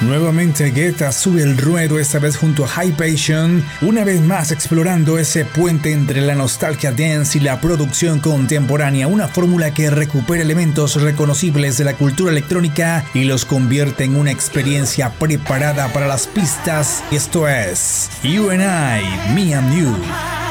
Nuevamente Guetta sube el ruedo, esta vez junto a Hypation, una vez más explorando ese puente entre la nostalgia dance y la producción contemporánea, una fórmula que recupera elementos reconocibles de la cultura electrónica y los convierte en una experiencia preparada para las pistas. Esto es You and I, Me and You.